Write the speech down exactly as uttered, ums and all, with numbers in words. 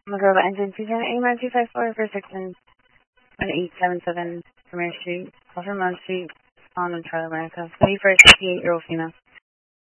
Magova engine two ten eight nine two five four for six and one eight seven seven Premier Street, Alfred Street, on Charlie America, thirty-first, fifty-eight year old female.